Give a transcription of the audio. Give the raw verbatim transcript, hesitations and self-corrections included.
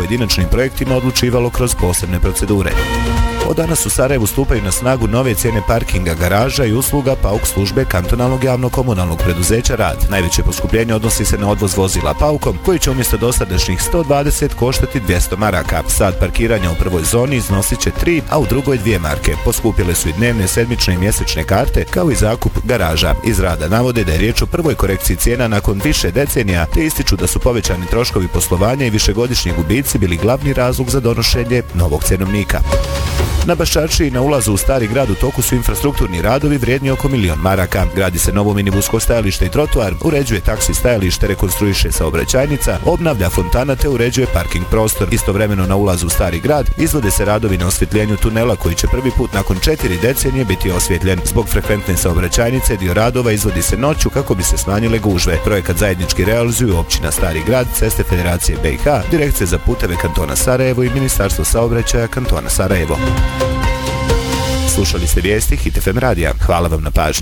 pojedinačnim projektima odlučivalo kroz posebne procedure. Od danas u Sarajevu stupaju na snagu nove cijene parkinga, garaža i usluga PAUK službe kantonalnog javno-komunalnog preduzeća Rad. Najveće poskupljenje odnosi se na odvoz vozila PAUKom, koji će umjesto dosadašnjih sto dvadeset koštati dvjesto maraka. Sat parkiranja u prvoj zoni iznosit će tri, a u drugoj dvije marke. Poskupile su i dnevne, sedmične i mjesečne karte, kao i zakup garaža. Iz Rada navode da je riječ o prvoj korekciji cijena nakon više decenija, te ističu da su povećani troškovi poslovanja i višegodišnji gubici bili glavni razlog za donošenje novog cjenovnika. Na Baščaršiji na ulazu u Stari grad u toku su infrastrukturni radovi vrijedni oko milion maraka. Gradi se novo minibusko stajalište i trotoar, uređuje taksi stajalište, rekonstruiše saobraćajnica, obnavlja fontana te uređuje parking prostor. Istovremeno na ulazu u Stari grad izvode se radovi na osvjetljenju tunela koji će prvi put nakon četiri decenije biti osvjetljen. Zbog frekventne saobraćajnice dio radova izvodi se noću kako bi se smanjile gužve. Projekat zajednički realizuju općina Stari grad, Ceste Federacije B i H, Direkcija za puteve kantona Sarajevo i Ministarstvo saobraćaja kantona Sarajevo. Slušali ste vijesti Hit F M radija. Hvala vam na pažnji.